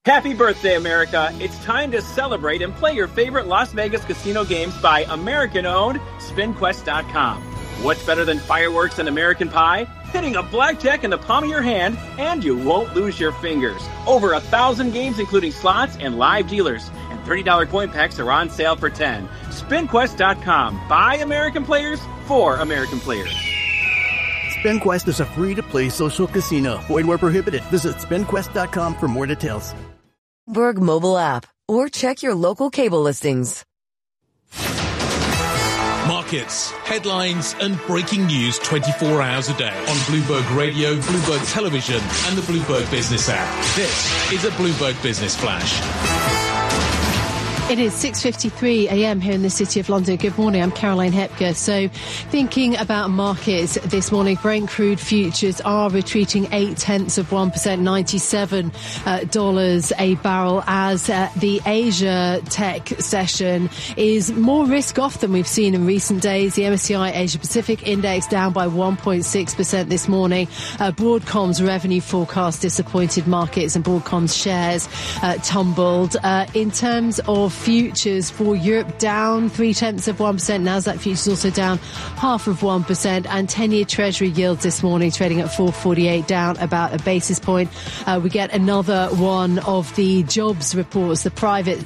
Happy birthday, America. It's time to celebrate and play your favorite Las Vegas casino games by American-owned SpinQuest.com. What's better than fireworks and American pie? Hitting a blackjack in the palm of your hand, and you won't lose your fingers. Over 1,000 games, including slots and live dealers. And $30 coin packs are on sale for $10. SpinQuest.com. By American players, for American players. SpinQuest is a free-to-play social casino. Void where prohibited. Visit SpinQuest.com for more details. Bloomberg mobile app, or check your local cable listings. Markets, headlines and breaking news 24 hours a day on Bloomberg Radio, Bloomberg Television and the Bloomberg Business app. This is a Bloomberg Business Flash. It is 6:53 a.m. here in the City of London. Good morning, I'm Caroline Hepker. So thinking about markets this morning, Brent crude futures are retreating 0.8%, $97 a barrel, as the Asia tech session is more risk off than we've seen in recent days. The MSCI Asia Pacific Index down by 1.6% this morning. Broadcom's revenue forecast disappointed markets and Broadcom's shares tumbled. In terms of futures for Europe, down 0.3%. Nasdaq futures also down 0.5%, and 10-year Treasury yields this morning trading at 4.48, down about a basis point. We get another one of the jobs reports, the private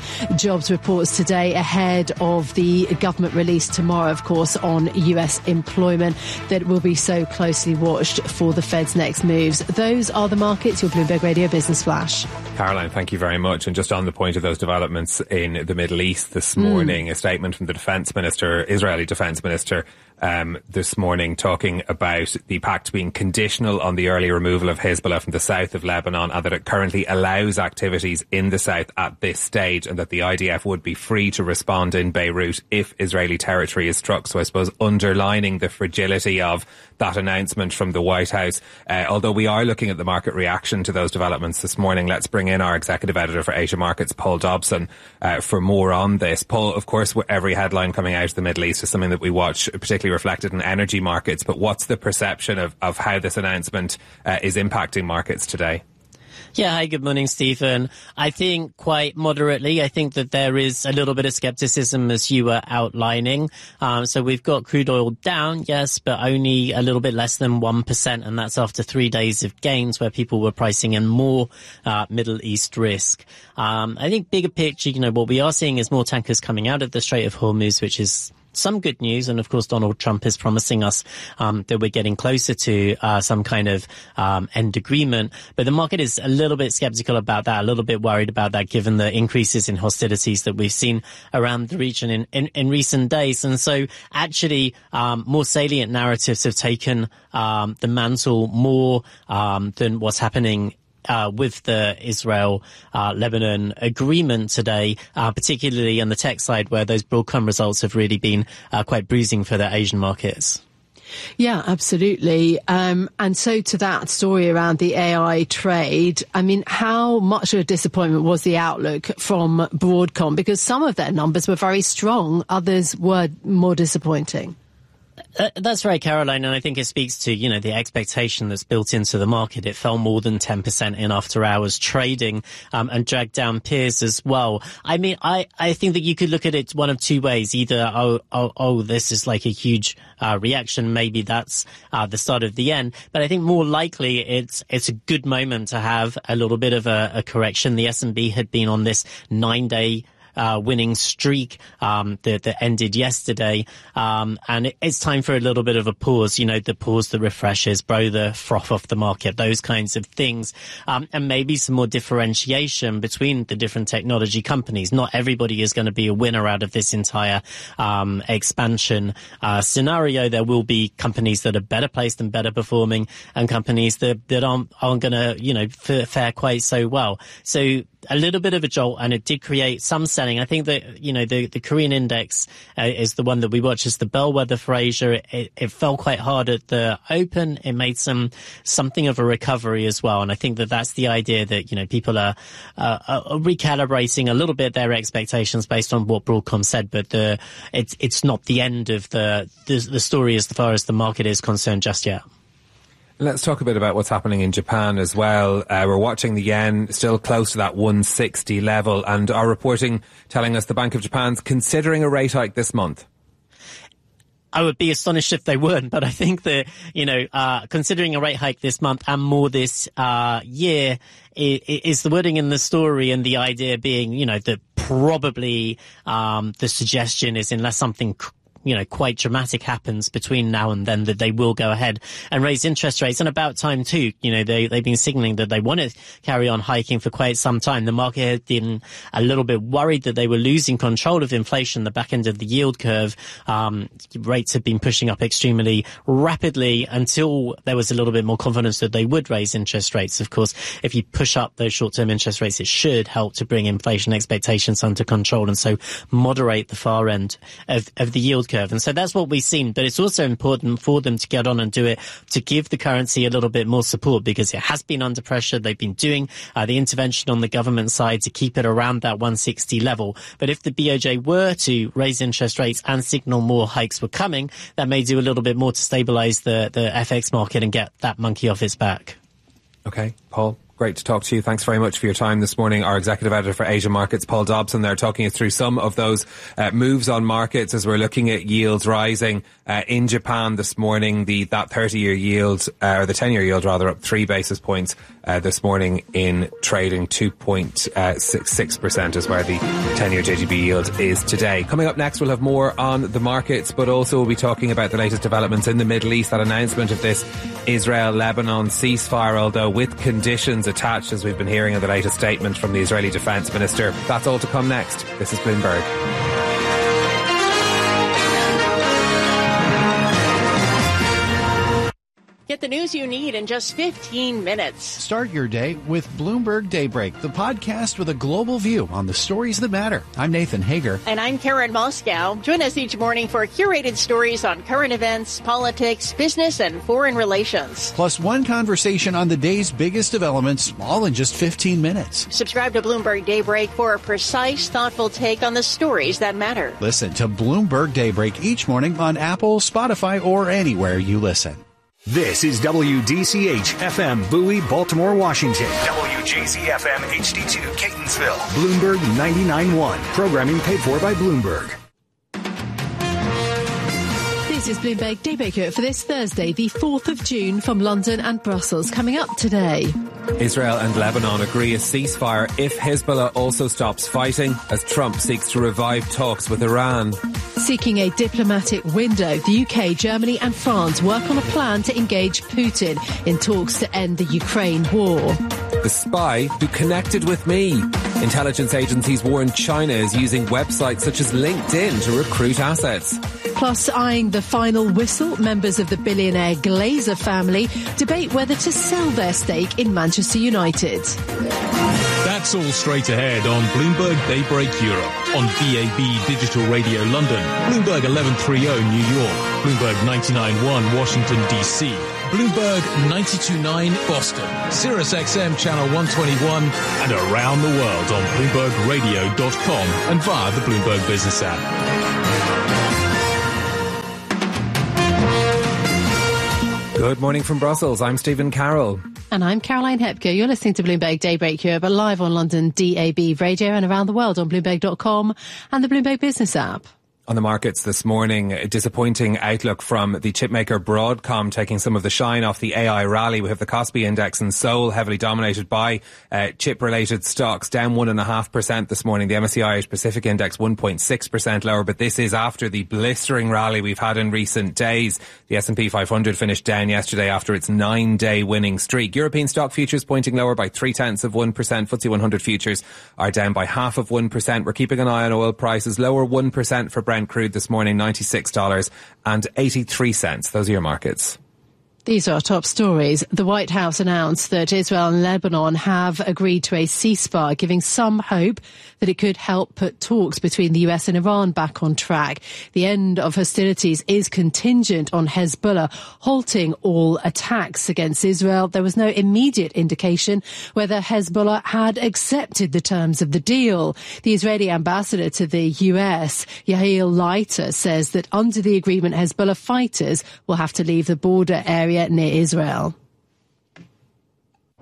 jobs reports today, ahead of the government release tomorrow, of course, on US employment, that will be so closely watched for the Fed's next moves. Those are the markets. Your Bloomberg Radio Business Flash. Caroline, thank you very much. And just on the point of those developments in the Middle East this morning, a statement from the Defence Minister, Israeli Defence Minister, this morning, talking about the pact being conditional on the early removal of Hezbollah from the south of Lebanon, and that it currently allows activities in the south at this stage, and that the IDF would be free to respond in Beirut if Israeli territory is struck. So I suppose underlining the fragility of that announcement from the White House. Although we are looking at the market reaction to those developments this morning, let's bring in our executive editor for Asia Markets, Paul Dobson, for more on this. Paul, of course, every headline coming out of the Middle East is something that we watch, particularly reflected in energy markets. But what's the perception of how this announcement is impacting markets today? Yeah, hi, good morning, Stephen. I think quite moderately. I think that there is a little bit of skepticism, as you were outlining. So we've got crude oil down, yes, but only a little bit less than 1%. And that's after 3 days of gains where people were pricing in more Middle East risk. I think bigger picture, what we are seeing is more tankers coming out of the Strait of Hormuz, which is some good news. And of course, Donald Trump is promising us that we're getting closer to some kind of end agreement. But the market is a little bit skeptical about that, a little bit worried about that, given the increases in hostilities that we've seen around the region in recent days. And so actually, more salient narratives have taken the mantle more than what's happening with the Israel-Lebanon agreement today, particularly on the tech side, where those Broadcom results have really been quite bruising for the Asian markets. Yeah, absolutely. And so to that story around the AI trade, I mean, how much of a disappointment was the outlook from Broadcom? Because some of their numbers were very strong, others were more disappointing. That's right, Caroline, and I think it speaks to, the expectation that's built into the market. It fell more than 10% in after-hours trading and dragged down peers as well. I mean, I think that you could look at it one of two ways. Either, this is like a huge reaction. Maybe that's the start of the end. But I think more likely it's a good moment to have a little bit of a correction. The S&P had been on this 9-day winning streak that ended yesterday. And it's time for a little bit of a pause, the pause that refreshes, blow the froth off the market, those kinds of things. And maybe some more differentiation between the different technology companies. Not everybody is going to be a winner out of this entire expansion scenario. There will be companies that are better placed and better performing, and companies that aren't going to, fare quite so well. So a little bit of a jolt, and it did create some selling. I think that, the Korean index is the one that we watch as the bellwether for Asia. It fell quite hard at the open. It made something of a recovery as well. And I think that that's the idea that, people are recalibrating a little bit their expectations based on what Broadcom said. But it's not the end of the story as far as the market is concerned just yet. Let's talk a bit about what's happening in Japan as well. We're watching the yen still close to that 160 level, and our reporting telling us the Bank of Japan's considering a rate hike this month. I would be astonished if they weren't, but I think that, considering a rate hike this month and more this year is the wording in the story, and the idea being, that probably the suggestion is, unless something quite dramatic happens between now and then, that they will go ahead and raise interest rates. And about time too. They've been signaling that they want to carry on hiking for quite some time. The market had been a little bit worried that they were losing control of inflation, the back end of the yield curve. Rates have been pushing up extremely rapidly until there was a little bit more confidence that they would raise interest rates. Of course, if you push up those short-term interest rates, it should help to bring inflation expectations under control, and so moderate the far end of the yield curve. And so that's what we've seen. But it's also important for them to get on and do it to give the currency a little bit more support, because it has been under pressure. They've been doing the intervention on the government side to keep it around that 160 level. But if the BOJ were to raise interest rates and signal more hikes were coming, that may do a little bit more to stabilise the FX market and get that monkey off its back. Okay, Paul. Great to talk to you. Thanks very much for your time this morning. Our executive editor for Asia Markets, Paul Dobson, there talking us through some of those moves on markets as we're looking at yields rising in Japan this morning. That 30-year yield, or the 10-year yield rather, up 3 basis points this morning in trading. 2.66% is where the 10-year JGB yield is today. Coming up next, we'll have more on the markets, but also we'll be talking about the latest developments in the Middle East. That announcement of this Israel-Lebanon ceasefire, although with conditions attached, as we've been hearing in the latest statement from the Israeli Defence Minister. That's all to come next. This is Bloomberg. Get the news you need in just 15 minutes. Start your day with Bloomberg Daybreak, the podcast with a global view on the stories that matter. I'm Nathan Hager. And I'm Karen Moscow. Join us each morning for curated stories on current events, politics, business, and foreign relations. Plus one conversation on the day's biggest developments, all in just 15 minutes. Subscribe to Bloomberg Daybreak for a precise, thoughtful take on the stories that matter. Listen to Bloomberg Daybreak each morning on Apple, Spotify, or anywhere you listen. This is WDCH FM Bowie, Baltimore, Washington. WJZ FM HD2 Catonsville. Bloomberg 99.1. Programming paid for by Bloomberg. This is Bloomberg Daybreak for this Thursday, the 4th of June, from London and Brussels. Coming up today. Israel and Lebanon agree a ceasefire if Hezbollah also stops fighting, as Trump seeks to revive talks with Iran. Seeking a diplomatic window, the UK, Germany and France work on a plan to engage Putin in talks to end the Ukraine war. The spy who connected with me. Intelligence agencies warn China is using websites such as LinkedIn to recruit assets. Plus, eyeing the final whistle, members of the billionaire Glazer family debate whether to sell their stake in Manchester United. That's all straight ahead on Bloomberg Daybreak Europe, on DAB Digital Radio London, Bloomberg 1130 New York, Bloomberg 99.1 Washington DC, Bloomberg 92.9 Boston, Sirius XM Channel 121, and around the world on BloombergRadio.com and via the Bloomberg Business app. Good morning from Brussels. I'm Stephen Carroll. And I'm Caroline Hepker. You're listening to Bloomberg Daybreak Europe, live on London DAB Radio and around the world on Bloomberg.com and the Bloomberg Business app. On the markets this morning, a disappointing outlook from the chipmaker Broadcom, taking some of the shine off the AI rally. We have the Kospi index in Seoul, heavily dominated by chip-related stocks, down 1.5% this morning. The MSCI Asia Pacific index 1.6% lower, but this is after the blistering rally we've had in recent days. The S&P 500 finished down yesterday after its 9-day winning streak. European stock futures pointing lower by 0.3%. FTSE 100 futures are down by 0.5%. We're keeping an eye on oil prices, lower 1% for Brent crude this morning, $96.83. Those are your markets. These are our top stories. The White House announced that Israel and Lebanon have agreed to a ceasefire, giving some hope that it could help put talks between the US and Iran back on track. The end of hostilities is contingent on Hezbollah halting all attacks against Israel. There was no immediate indication whether Hezbollah had accepted the terms of the deal. The Israeli ambassador to the US, Yael Leiter, says that under the agreement, Hezbollah fighters will have to leave the border area near Israel.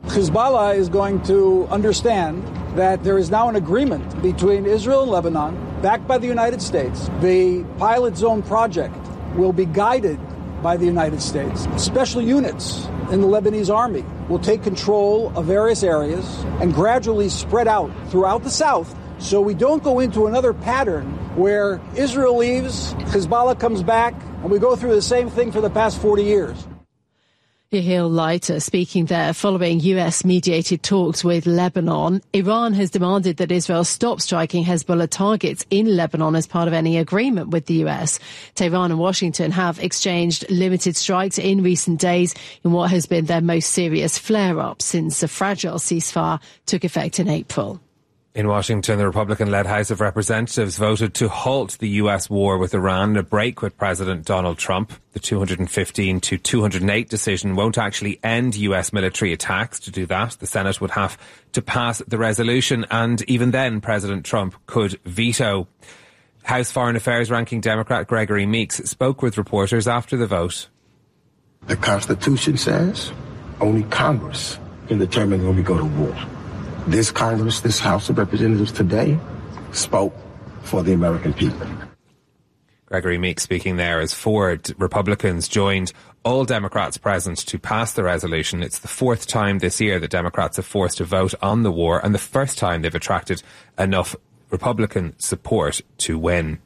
Hezbollah is going to understand that there is now an agreement between Israel and Lebanon, backed by the United States. The pilot zone project will be guided by the United States. Special units in the Lebanese army will take control of various areas and gradually spread out throughout the south, so we don't go into another pattern where Israel leaves, Hezbollah comes back, and we go through the same thing for the past 40 years. Yehiel Leiter speaking there following US-mediated talks with Lebanon. Iran has demanded that Israel stop striking Hezbollah targets in Lebanon as part of any agreement with the US. Tehran and Washington have exchanged limited strikes in recent days in what has been their most serious flare-up since the fragile ceasefire took effect in April. In Washington, the Republican-led House of Representatives voted to halt the US war with Iran, a break with President Donald Trump. The 215 to 208 decision won't actually end US military attacks. To do that, the Senate would have to pass the resolution, and even then, President Trump could veto. House Foreign Affairs ranking Democrat Gregory Meeks spoke with reporters after the vote. The Constitution says only Congress can determine when we go to war. This Congress, this House of Representatives today spoke for the American people. Gregory Meeks speaking there as 4 Republicans joined all Democrats present to pass the resolution. It's the 4th time this year that Democrats have forced a vote on the war, and the first time they've attracted enough Republican support to win.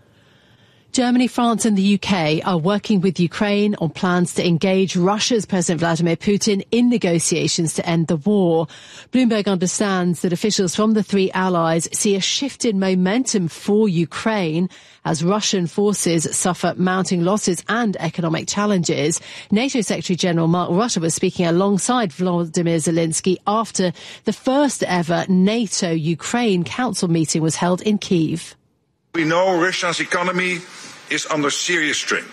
Germany, France and the UK are working with Ukraine on plans to engage Russia's President Vladimir Putin in negotiations to end the war. Bloomberg understands that officials from the 3 allies see a shift in momentum for Ukraine as Russian forces suffer mounting losses and economic challenges. NATO Secretary General Mark Rutte was speaking alongside Volodymyr Zelensky after the first ever NATO-Ukraine Council meeting was held in Kyiv. We know Russia's economy is under serious strain.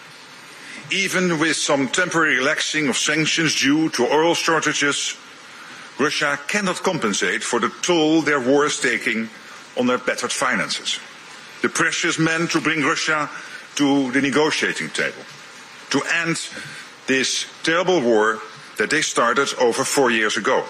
Even with some temporary relaxing of sanctions due to oil shortages, Russia cannot compensate for the toll their war is taking on their battered finances. The pressure is meant to bring Russia to the negotiating table, to end this terrible war that they started over 4 years ago.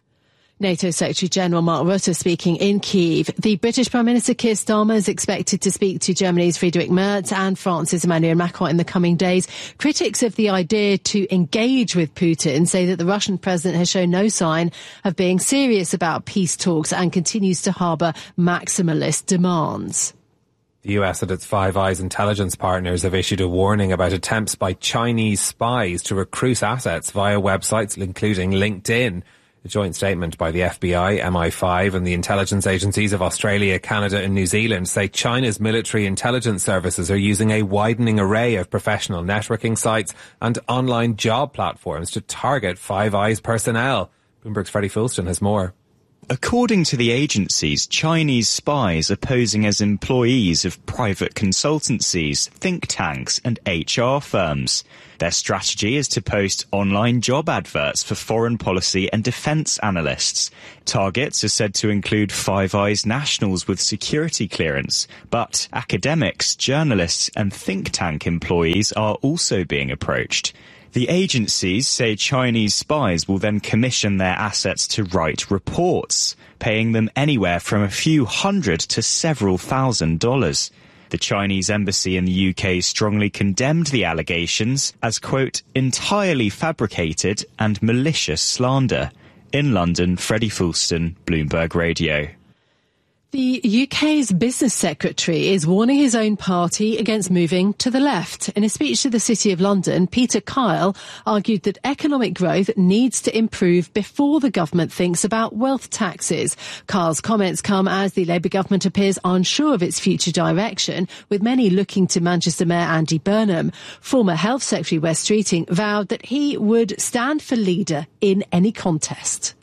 NATO Secretary-General Mark Rutte speaking in Kyiv. The British Prime Minister Keir Starmer is expected to speak to Germany's Friedrich Merz and France's Emmanuel Macron in the coming days. Critics of the idea to engage with Putin say that the Russian president has shown no sign of being serious about peace talks and continues to harbour maximalist demands. The US and its Five Eyes intelligence partners have issued a warning about attempts by Chinese spies to recruit assets via websites, including LinkedIn. A joint statement by the FBI, MI5 and the intelligence agencies of Australia, Canada and New Zealand say China's military intelligence services are using a widening array of professional networking sites and online job platforms to target Five Eyes personnel. Bloomberg's Freddie Fulston has more. According to the agencies, Chinese spies are posing as employees of private consultancies, think tanks and HR firms. Their strategy is to post online job adverts for foreign policy and defence analysts. Targets are said to include Five Eyes nationals with security clearance, but academics, journalists and think tank employees are also being approached. The agencies say Chinese spies will then commission their assets to write reports, paying them anywhere from a few hundred to several $1,000s. The Chinese embassy in the UK strongly condemned the allegations as, quote, entirely fabricated and malicious slander. In London, Freddie Fulston, Bloomberg Radio. The UK's business secretary is warning his own party against moving to the left. In a speech to the City of London, Peter Kyle argued that economic growth needs to improve before the government thinks about wealth taxes. Kyle's comments come as the Labour government appears unsure of its future direction, with many looking to Manchester Mayor Andy Burnham. Former Health Secretary Wes Streeting vowed that he would stand for leader in any contest.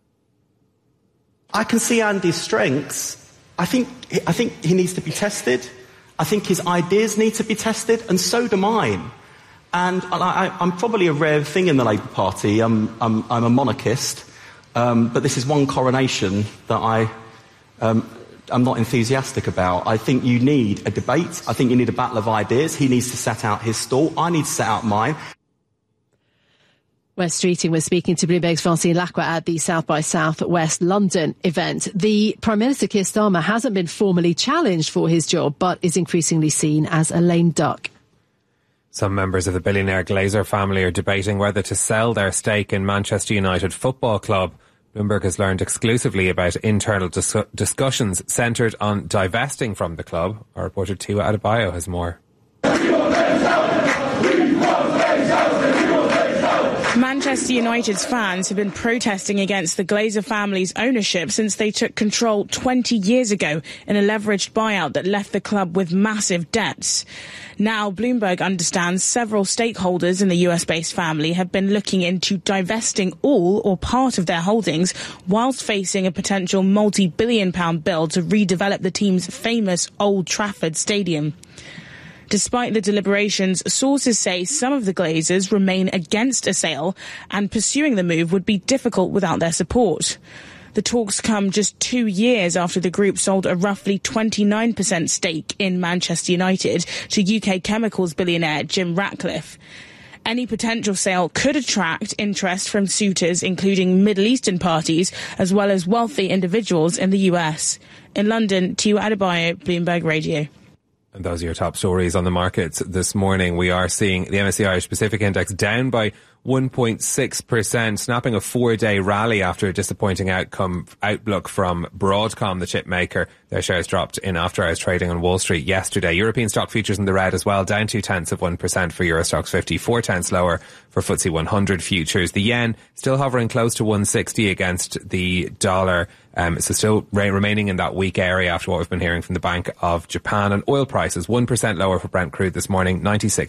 I can see Andy's strengths. I think he needs to be tested. I think his ideas need to be tested, and so do mine. And I'm probably a rare thing in the Labour Party. I'm a monarchist, but this is one coronation that I'm not enthusiastic about. I think you need a debate. I think you need a battle of ideas. He needs to set out his stall. I need to set out mine. Wes Streeting was speaking to Bloomberg's Francine Lacqua at the South by Southwest London event. The Prime Minister Keir Starmer hasn't been formally challenged for his job, but is increasingly seen as a lame duck. Some members of the billionaire Glazer family are debating whether to sell their stake in Manchester United Football Club. Bloomberg has learned exclusively about internal discussions centred on divesting from the club. Our reporter Tiwa Adebayo has more. Manchester United's fans have been protesting against the Glazer family's ownership since they took control 20 years ago in a leveraged buyout that left the club with massive debts. Now, Bloomberg understands several stakeholders in the US-based family have been looking into divesting all or part of their holdings whilst facing a potential multi-billion-pound bill to redevelop the team's famous Old Trafford Stadium. Despite the deliberations, sources say some of the Glazers remain against a sale and pursuing the move would be difficult without their support. The talks come just 2 years after the group sold a roughly 29% stake in Manchester United to UK chemicals billionaire Jim Ratcliffe. Any potential sale could attract interest from suitors, including Middle Eastern parties, as well as wealthy individuals in the US. In London, Tiwa Adebayo, Bloomberg Radio. And those are your top stories on the markets this morning. We are seeing the MSCI Irish Pacific Index down by 1.6%, snapping a 4-day rally after a disappointing outlook from Broadcom, the chip maker. Their shares dropped in after-hours trading on Wall Street yesterday. European stock futures in the red as well, down 0.2% for Euro Stoxx 50, 0.4 lower for FTSE 100 futures. The yen still hovering close to 160 against the dollar. So still remaining in that weak area after what we've been hearing from the Bank of Japan. And oil prices 1% lower for Brent crude this morning,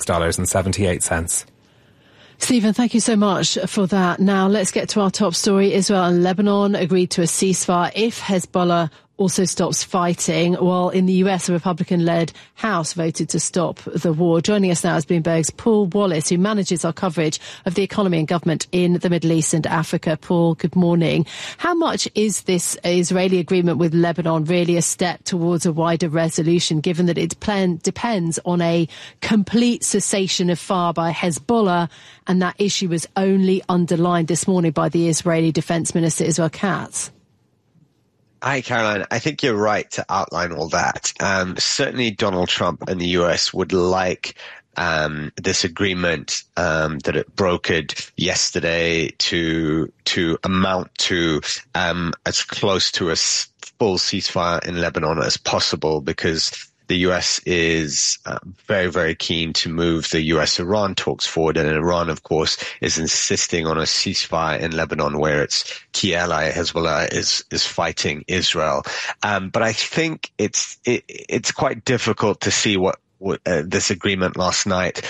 $96.78. Stephen, thank you so much for that. Now let's get to our top story. Israel and Lebanon agreed to a ceasefire if Hezbollah also stops fighting, while in the US, a Republican-led House voted to stop the war. Joining us now is Bloomberg's Paul Wallace, who manages our coverage of the economy and government in the Middle East and Africa. Paul, good morning. How much is this Israeli agreement with Lebanon really a step towards a wider resolution, given that it depends on a complete cessation of fire by Hezbollah, and that issue was only underlined this morning by the Israeli Defense Minister, Israel Katz? Hi, Caroline. I think you're right to outline all that. Certainly Donald Trump and the US would like this agreement that it brokered yesterday to amount to as close to a full ceasefire in Lebanon as possible, because the US is very, very keen to move the US-Iran talks forward. And Iran, of course, is insisting on a ceasefire in Lebanon, where its key ally, Hezbollah, is fighting Israel. But I think it's quite difficult to see what this agreement last night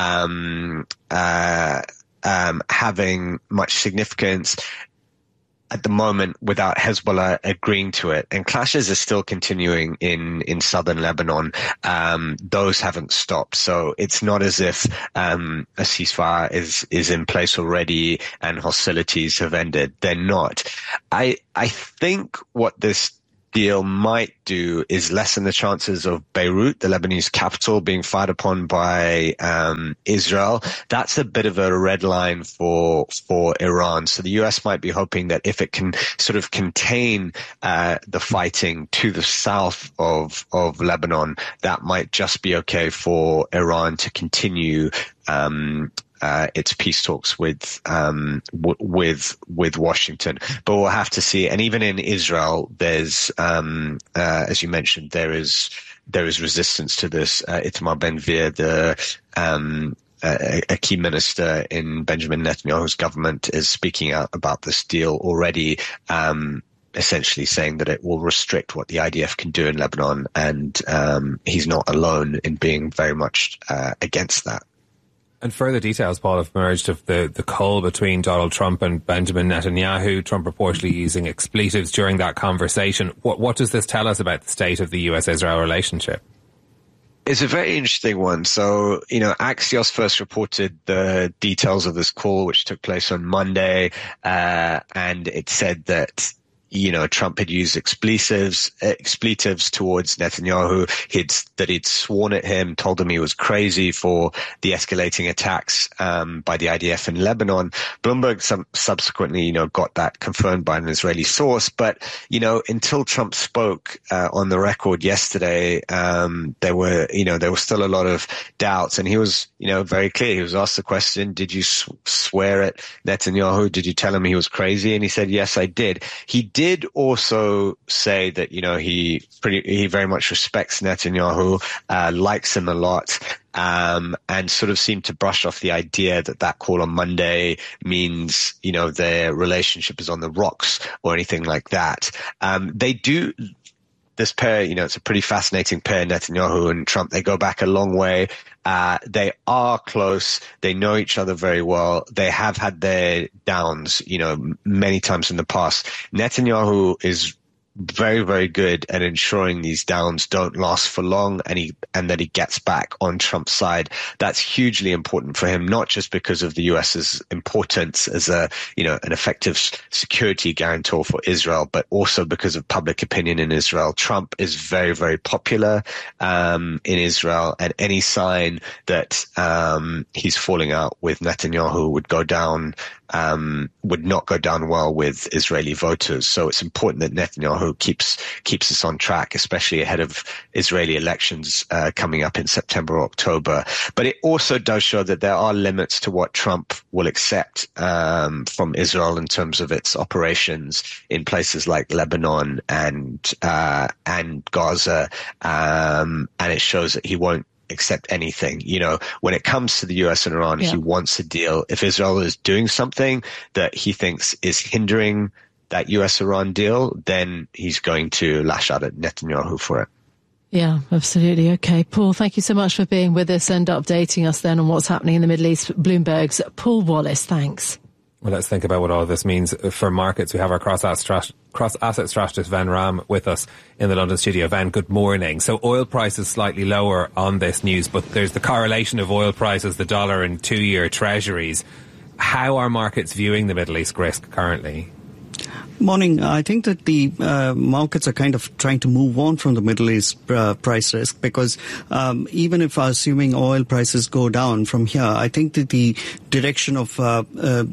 having much significance at the moment without Hezbollah agreeing to it. And clashes are still continuing in southern Lebanon. Those haven't stopped. So it's not as if a ceasefire is in place already and hostilities have ended. They're not. I think what this deal might do is lessen the chances of Beirut, the Lebanese capital, being fired upon by Israel. That's a bit of a red line for Iran. So the US might be hoping that if it can sort of contain the fighting to the south of Lebanon, that might just be okay for Iran to continue its peace talks with Washington. But we'll have to see. And even in Israel, there's, as you mentioned, there is resistance to this. Itamar Ben-Gvir, a key minister in Benjamin Netanyahu's government, is speaking out about this deal already, essentially saying that it will restrict what the IDF can do in Lebanon. And he's not alone in being very much against that. And further details, Paul, have emerged of the cull between Donald Trump and Benjamin Netanyahu, Trump reportedly using expletives during that conversation. What does this tell us about the state of the US-Israel relationship? It's a very interesting one. So, Axios first reported the details of this call, which took place on Monday, and it said that Trump had used expletives towards Netanyahu. He'd sworn at him, told him he was crazy for the escalating attacks by the IDF in Lebanon. Bloomberg subsequently, got that confirmed by an Israeli source. But, until Trump spoke on the record yesterday, there were still a lot of doubts. And he was, very clear. He was asked the question, did you swear at Netanyahu? Did you tell him he was crazy? And he said, yes, I did. He did also say that, he very much respects Netanyahu, likes him a lot, and sort of seemed to brush off the idea that call on Monday means, their relationship is on the rocks or anything like that. This pair, it's a pretty fascinating pair, Netanyahu and Trump. They go back a long way. They are close. They know each other very well. They have had their downs, many times in the past. Netanyahu is very, very good at ensuring these downs don't last for long and that he gets back on Trump's side. That's hugely important for him, not just because of the US's importance as an effective security guarantor for Israel, but also because of public opinion in Israel. Trump is very, very popular in Israel, and any sign that he's falling out with Netanyahu would not go down well with Israeli voters. So it's important that Netanyahu keeps us on track, especially ahead of Israeli elections coming up in September or October. But it also does show that there are limits to what Trump will accept from Israel in terms of its operations in places like Lebanon and Gaza, and it shows that he won't accept anything. When it comes to the US and Iran, he wants a deal. If Israel is doing something that he thinks is hindering that US-Iran deal, then he's going to lash out at Netanyahu for it. Yeah, absolutely. Okay, Paul, thank you so much for being with us and updating us then on what's happening in the Middle East. Bloomberg's Paul Wallace, thanks. Well, let's think about what all this means for markets. We have our cross-asset strategist, Ven Ram, with us in the London studio. Ven, good morning. So oil prices slightly lower on this news, but there's the correlation of oil prices, the dollar and 2-year treasuries. How are markets viewing the Middle East risk currently? Morning. I think that the markets are kind of trying to move on from the Middle East price risk, because even if assuming oil prices go down from here, I think that the direction of travel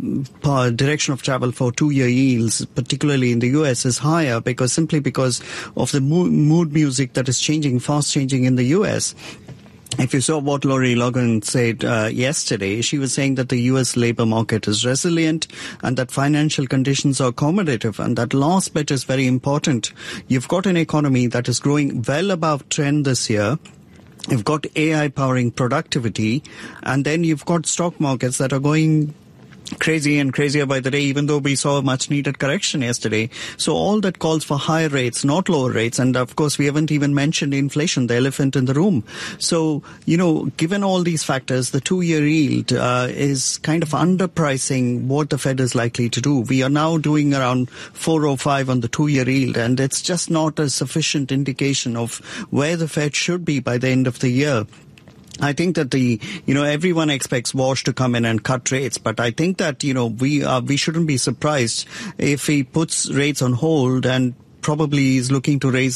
for 2-year yields, particularly in the US, is higher simply because of the mood music that is fast changing in the US. If you saw what Lori Logan said yesterday, she was saying that the U.S. labor market is resilient and that financial conditions are accommodative, and that last bit is very important. You've got an economy that is growing well above trend this year. You've got AI powering productivity, and then you've got stock markets that are going crazy and crazier by the day, even though we saw a much needed correction yesterday. So all that calls for higher rates, not lower rates. And of course, we haven't even mentioned inflation, the elephant in the room. So, given all these factors, the 2-year yield is kind of underpricing what the Fed is likely to do. We are now doing around 4.05 on the 2-year yield, and it's just not a sufficient indication of where the Fed should be by the end of the year. I think that everyone expects Wash to come in and cut rates, but I think that, we shouldn't be surprised if he puts rates on hold and probably is looking to raise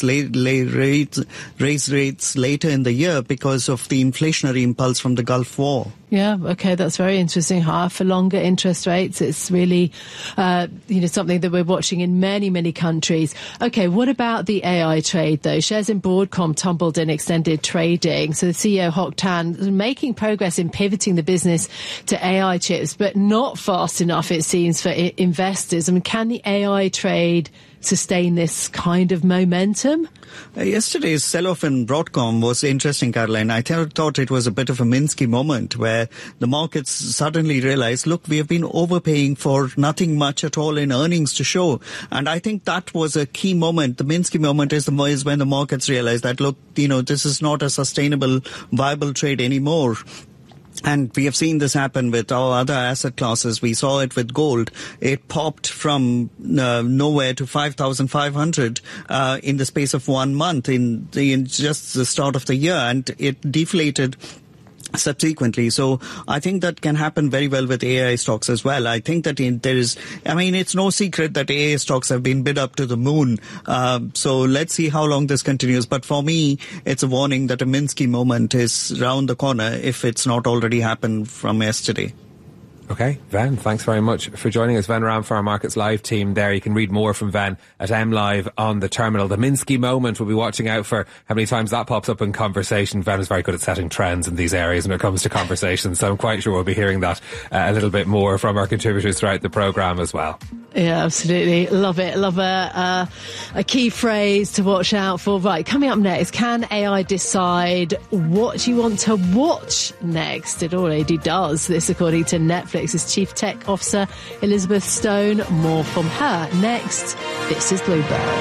rates later in the year because of the inflationary impulse from the Gulf War. Yeah, okay, that's very interesting. Higher for longer interest rates. It's really, something that we're watching in many, many countries. Okay, what about the AI trade, though? Shares in Broadcom tumbled in extended trading. So the CEO, Hock Tan, is making progress in pivoting the business to AI chips, but not fast enough, it seems, for investors. I mean, can the AI trade sustain this kind of momentum? Yesterday's sell-off in Broadcom was interesting, Caroline. I thought it was a bit of a Minsky moment where the markets suddenly realized, look, we have been overpaying for nothing much at all in earnings to show. And I think that was a key moment. The Minsky moment is when the markets realized that, look, this is not a sustainable, viable trade anymore. And we have seen this happen with our other asset classes. We saw it with gold. It popped from nowhere to 5,500 in the space of 1 month in just the start of the year, and it deflated subsequently. So I think that can happen very well with AI stocks as well. I think that it's no secret that AI stocks have been bid up to the moon. So let's see how long this continues. But for me, it's a warning that a Minsky moment is round the corner if it's not already happened from yesterday. Okay, Ven, thanks very much for joining us. Ven Ram for our Markets Live team there. You can read more from Ven at MLive on the terminal. The Minsky moment, we'll be watching out for how many times that pops up in conversation. Ven is very good at setting trends in these areas when it comes to conversations, so I'm quite sure we'll be hearing that a little bit more from our contributors throughout the programme as well. Yeah, absolutely. Love it. Love a key phrase to watch out for. Right, coming up next, can AI decide what you want to watch next? It already does. This according to Netflix's Chief Tech Officer, Elizabeth Stone. More from her next. This is Bloomberg.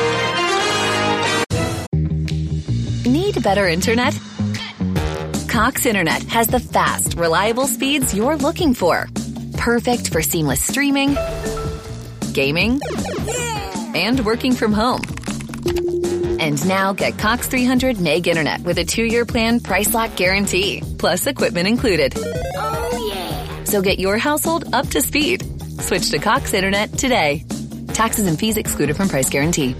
Need better internet? Cox Internet has the fast, reliable speeds you're looking for. Perfect for seamless streaming, gaming, and working from home. And now get Cox 300 meg internet with a 2-year plan, price lock guarantee, plus equipment included. Oh yeah! So get your household up to speed. Switch to Cox Internet today. Taxes and fees excluded from price guarantee.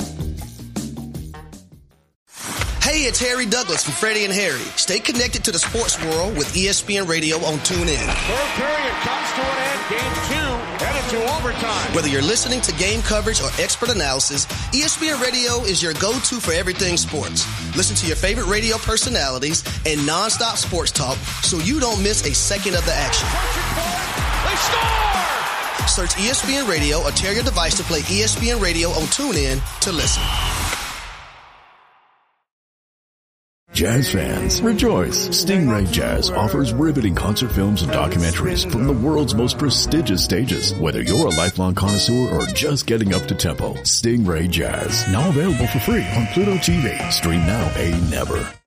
Hey, it's Harry Douglas from Freddie and Harry. Stay connected to the sports world with ESPN Radio on TuneIn. Third period comes to an end. Game 2 headed to overtime. Whether you're listening to game coverage or expert analysis, ESPN Radio is your go-to for everything sports. Listen to your favorite radio personalities and non-stop sports talk so you don't miss a second of the action. They score! Search ESPN Radio or tear your device to play ESPN Radio on TuneIn to listen. Jazz fans, rejoice! Stingray Jazz offers riveting concert films and documentaries from the world's most prestigious stages. Whether you're a lifelong connoisseur or just getting up to tempo, Stingray Jazz, now available for free on Pluto TV. Stream now, pay never.